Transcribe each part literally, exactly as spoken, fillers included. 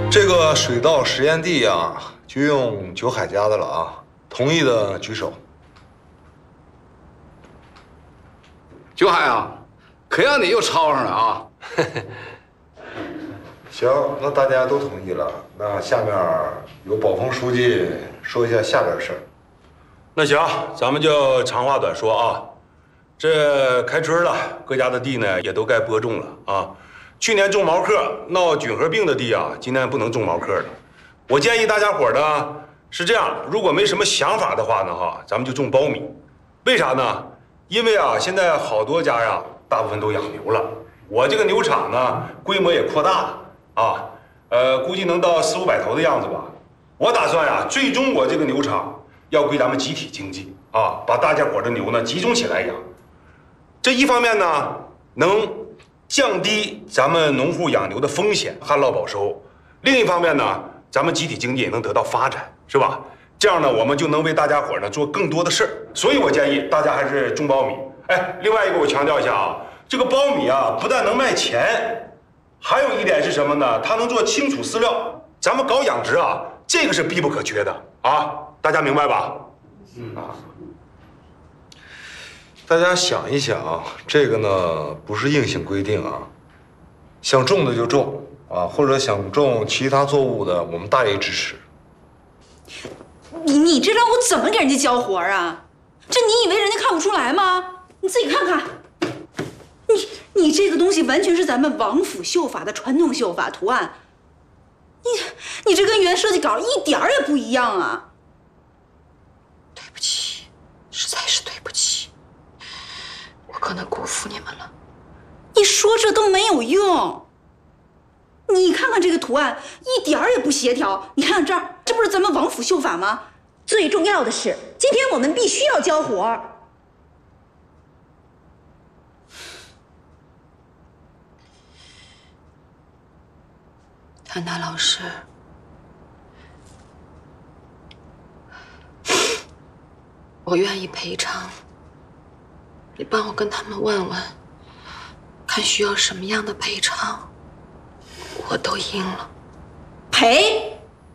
这个水稻实验地啊，就用九海家的了啊，同意的举手。 九海啊，可让你又抄上了啊！ 行，那大家都同意了，那下面由宝丰书记说一下下边的事儿。 那行，咱们就长话短说啊。这开春了，各家的地呢也都该播种了啊。去年种毛克闹菌核病的地啊，今年不能种毛克了。我建议大家伙呢是这样，如果没什么想法的话呢哈，咱们就种苞米。为啥呢？因为啊，现在好多家呀，大部分都养牛了。我这个牛场呢，规模也扩大了啊，呃，估计能到四五百头的样子吧。我打算呀，最终我这个牛场要归咱们集体经济啊，把大家伙的牛呢集中起来养。这一方面呢，能降低咱们农户养牛的风险，旱涝保收；另一方面呢，咱们集体经济也能得到发展，是吧？这样呢，我们就能为大家伙呢做更多的事儿。所以我建议大家还是种苞米。哎，另外一个我强调一下啊，这个苞米啊，不但能卖钱，还有一点是什么呢？它能做青储饲料。咱们搞养殖啊，这个是必不可缺的啊，大家明白吧？ 嗯啊。大家想一想，这个呢不是硬性规定啊，想种的就种啊，或者想种其他作物的，我们大力支持。 你你这让我怎么给人家交活啊？这你以为人家看不出来吗？你自己看看，你你这个东西完全是咱们王府绣法的传统绣法图案，你你这跟原设计稿一点儿也不一样啊！ 对不起，实在是对不起。我可能辜负你们了。 你说这都没有用。你看看这个图案，一点儿也不协调。你看看这儿，这不是咱们王府绣法吗？最重要的是，今天我们必须要交活儿。 谭达老师，我愿意赔偿。你帮我跟他们问问，看需要什么样的赔偿，我都应了。 赔？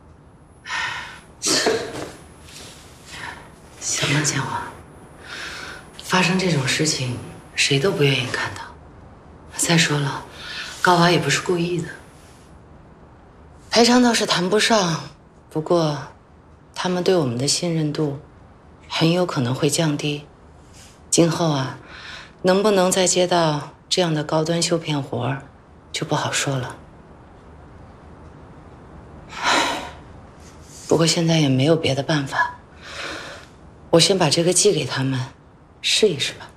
行了，建华，发生这种事情，谁都不愿意看到。再说了，高华也不是故意的。赔偿倒是谈不上，不过，他们对我们的信任度，很有可能会降低。今后啊，能不能再接到这样的高端绣片活儿，就不好说了。不过现在也没有别的办法，我先把这个寄给他们，试一试吧。